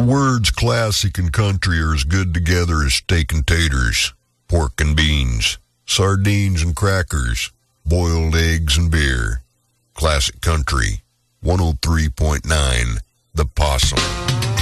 words classic and country are as good together as steak and taters, pork and beans, sardines and crackers, boiled eggs and beer. Classic Country, 103.9, The Possum.